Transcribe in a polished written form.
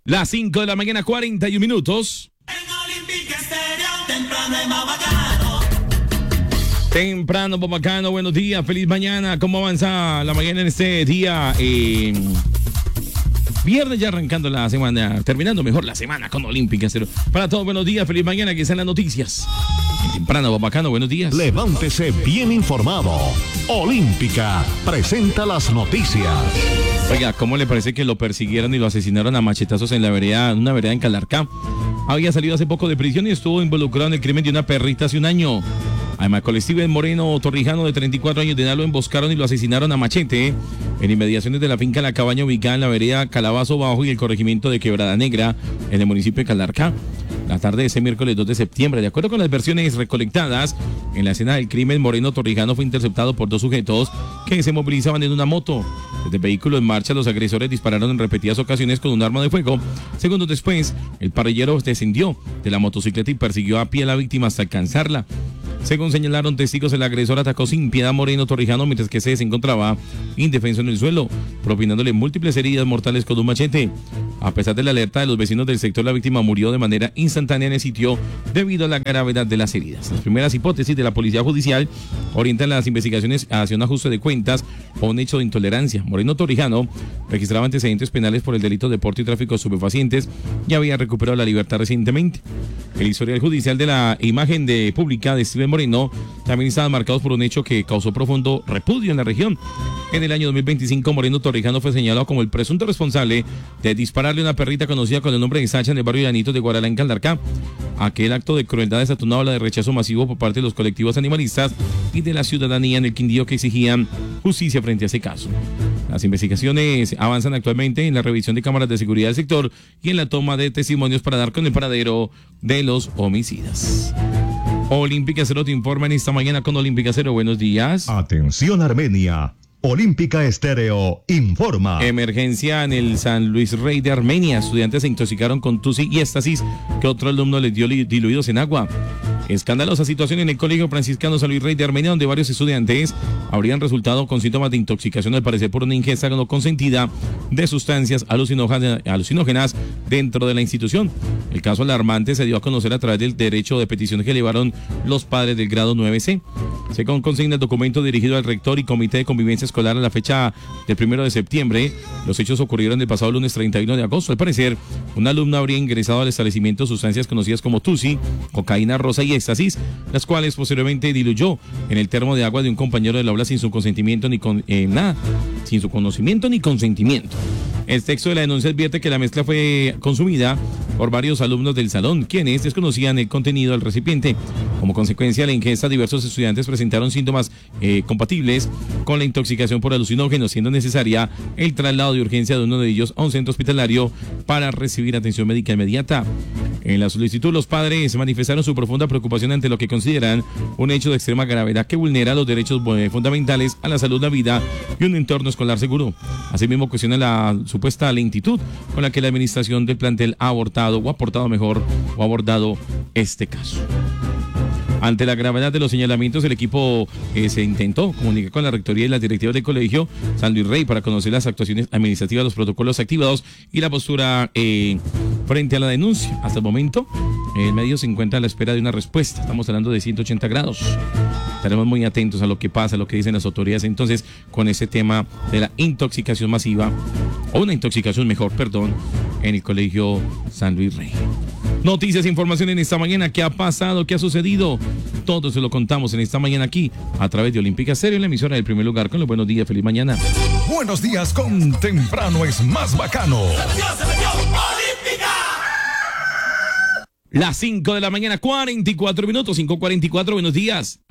Las 5 de la mañana, 41 minutos. En Olímpica Estéreo, temprano y más bacano. Temprano, bacano, buenos días, feliz mañana. ¿Cómo avanza la mañana en este día? Viernes ya arrancando la semana, terminando mejor la semana con Olímpica Estéreo. Para todos, buenos días, feliz mañana, que sean las noticias. Temprano, bacano, buenos días. Levántese bien informado. Olímpica presenta las noticias. Oiga, ¿cómo le parece que lo persiguieron y lo asesinaron a machetazos en una vereda en Calarcá? Había salido hace poco de prisión y estuvo involucrado en el crimen de una perrita hace un año. Además, Steven Moreno Torrijano, de 34 años de edad, lo emboscaron y lo asesinaron a machete en inmediaciones de la finca La Cabaña, ubicada en la vereda Calabazo Bajo y el corregimiento de Quebrada Negra, en el municipio de Calarcá, la tarde de ese miércoles 2 de septiembre. De acuerdo con las versiones recolectadas, en la escena del crimen, Moreno Torrijano fue interceptado por dos sujetos que se movilizaban en una moto. Desde el vehículo en marcha, los agresores dispararon en repetidas ocasiones con un arma de fuego. Segundos después, el parrillero descendió de la motocicleta y persiguió a pie a la víctima hasta alcanzarla. Según señalaron testigos, el agresor atacó sin piedad a Moreno Torrijano mientras que se encontraba indefenso en el suelo, propinándole múltiples heridas mortales con un machete. A pesar de la alerta de los vecinos del sector, la víctima murió de manera instantánea en el sitio debido a la gravedad de las heridas. Las primeras hipótesis de la policía judicial orientan las investigaciones hacia un ajuste de cuentas o un hecho de intolerancia. Moreno Torrijano registraba antecedentes penales por el delito de porte y tráfico de estupefacientes y había recuperado la libertad recientemente. El historial judicial de la imagen pública de Steven Moreno también estaban marcados por un hecho que causó profundo repudio en la región. En el año 2025, Moreno Torrijano fue señalado como el presunto responsable de dispararle a una perrita conocida con el nombre de Sacha en el barrio Llanitos de Guaralá, en Calarcá. Aquel acto de crueldad desatonaba la de rechazo masivo por parte de los colectivos animalistas y de la ciudadanía en el Quindío, que exigían justicia frente a ese caso. Las investigaciones avanzan actualmente en la revisión de cámaras de seguridad del sector y en la toma de testimonios para dar con el paradero de los homicidas. Olímpica Cero te informa en esta mañana con Olímpica Cero. Buenos días. Atención, Armenia. Olímpica Estéreo informa. Emergencia en el San Luis Rey de Armenia. Estudiantes se intoxicaron con tusi y éxtasis que otro alumno les dio diluidos en agua. Escandalosa situación en el Colegio Franciscano San Luis Rey de Armenia, donde varios estudiantes habrían resultado con síntomas de intoxicación, al parecer por una ingesta no consentida de sustancias alucinógenas dentro de la institución. El caso alarmante se dio a conocer a través del derecho de petición que llevaron los padres del grado 9C. Según consigna el documento dirigido al rector y comité de convivencia escolar a la fecha del 1 de septiembre, los hechos ocurrieron el pasado lunes 31 de agosto. Al parecer, un alumno habría ingresado al establecimiento sustancias conocidas como tusi, cocaína rosa y éxtasis, las cuales posteriormente diluyó en el termo de agua de un compañero del aula sin su consentimiento sin su conocimiento ni consentimiento. El texto de la denuncia advierte que la mezcla fue consumida por varios alumnos del salón, quienes desconocían el contenido del recipiente. Como consecuencia de la ingesta, diversos estudiantes presentaron síntomas compatibles con la intoxicación por alucinógenos, siendo necesaria el traslado de urgencia de uno de ellos a un centro hospitalario para recibir atención médica inmediata. En la solicitud, los padres manifestaron su profunda preocupación ante lo que consideran un hecho de extrema gravedad que vulnera los derechos fundamentales a la salud, la vida y un entorno escolar seguro. Asimismo, cuestiona la supuesta lentitud con la que la administración del plantel ha abordado este caso. Ante la gravedad de los señalamientos, el equipo se intentó comunicar con la rectoría y las directivas del colegio San Luis Rey para conocer las actuaciones administrativas, los protocolos activados y la postura frente a la denuncia. Hasta el momento, el medio se encuentra a la espera de una respuesta. Estamos hablando de 180 grados. Estaremos muy atentos a lo que pasa, a lo que dicen las autoridades entonces con ese tema de la intoxicación masiva, o una intoxicación mejor, en el colegio San Luis Rey. Noticias e información en esta mañana. ¿Qué ha pasado? ¿Qué ha sucedido? Todo se lo contamos en esta mañana aquí a través de Olímpica Estéreo, en la emisora del primer lugar, con los buenos días. Feliz mañana. Buenos días con Temprano es más bacano. Se metió Olímpica. Las 5 de la mañana, 44 minutos, 5:44. Buenos días.